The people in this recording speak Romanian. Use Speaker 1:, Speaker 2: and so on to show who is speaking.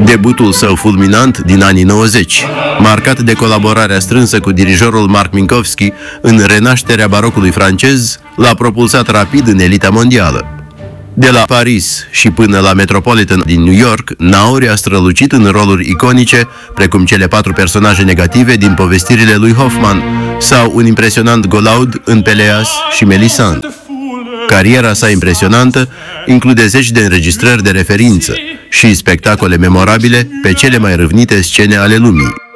Speaker 1: Debutul său fulminant din anii 90, marcat de colaborarea strânsă cu dirijorul Marc Minkowski în renașterea barocului francez, l-a propulsat rapid în elita mondială. De la Paris și până la Metropolitan din New York, Nauri a strălucit în roluri iconice, precum cele 4 personaje negative din povestirile lui Hoffman sau un impresionant Golaud în Peleas și Melisande. Cariera sa impresionantă include zeci de înregistrări de referință și spectacole memorabile pe cele mai râvnite scene ale lumii.